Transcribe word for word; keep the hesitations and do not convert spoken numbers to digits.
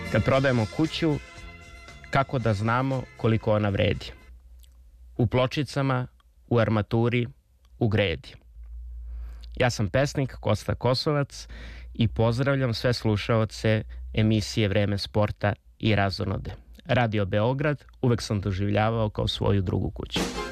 Kad prodajemo kuću, kako da znamo koliko ona vredi? U pločicama, u armaturi, u gredi. Ja sam pesnik Kosta Kosovac i pozdravljam sve slušaoce emisije Vreme sporta i razonode. Radio Beograd uvek sam doživljavao kao svoju drugu kuću.